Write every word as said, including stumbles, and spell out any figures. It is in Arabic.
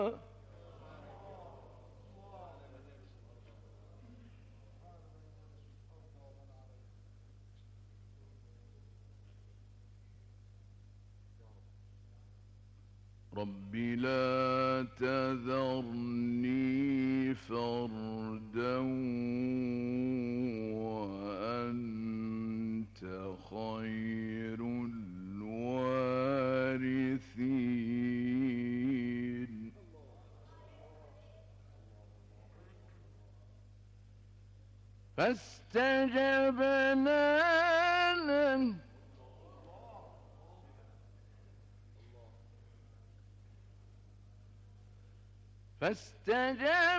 رب لا تذرني فردا وأنت خير الوارثين. فاستجبنا له فاستجبنا